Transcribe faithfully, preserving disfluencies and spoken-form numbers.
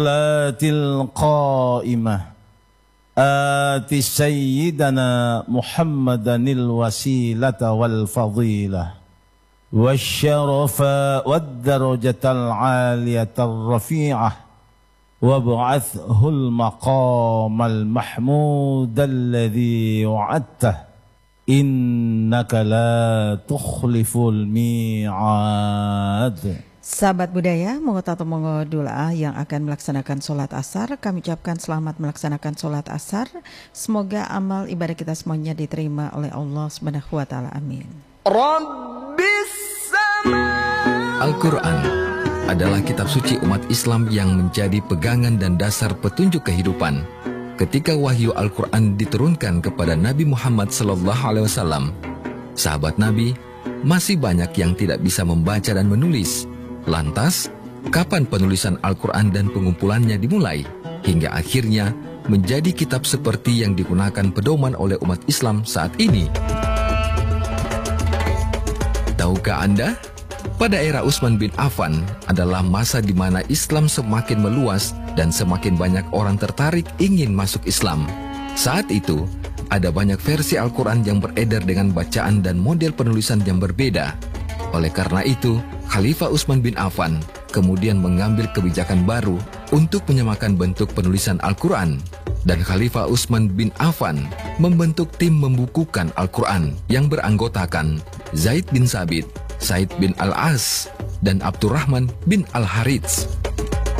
القائمة آت سيدنا محمدا الوسيلة والفضيلة والشرف والدرجة العالية الرفيعة وابعثه المقام المحمود الذي وعدته إنك لا تخلف الميعاد. Sahabat budaya, monggo tato monggo doa yang akan melaksanakan sholat asar. Kami ucapkan selamat melaksanakan sholat asar. Semoga amal ibadah kita semuanya diterima oleh Allah Subhanahu wa taala. Amin. Al-Quran adalah kitab suci umat Islam yang menjadi pegangan dan dasar petunjuk kehidupan. Ketika wahyu Al-Quran diturunkan kepada Nabi Muhammad sallallahu alaihi wasallam, sahabat Nabi masih banyak yang tidak bisa membaca dan menulis. Lantas, kapan penulisan Al-Quran dan pengumpulannya dimulai? Hingga akhirnya menjadi kitab seperti yang digunakan pedoman oleh umat Islam saat ini. Tahukah Anda? Pada era Utsman bin Affan adalah masa di mana Islam semakin meluas dan semakin banyak orang tertarik ingin masuk Islam. Saat itu, ada banyak versi Al-Quran yang beredar dengan bacaan dan model penulisan yang berbeda. Oleh karena itu, Khalifah Utsman bin Affan kemudian mengambil kebijakan baru untuk menyamakan bentuk penulisan Al-Quran. Dan Khalifah Utsman bin Affan membentuk tim membukukan Al-Quran yang beranggotakan Zaid bin Sabit, Said bin Al-As, dan Abdurrahman bin Al-Harits.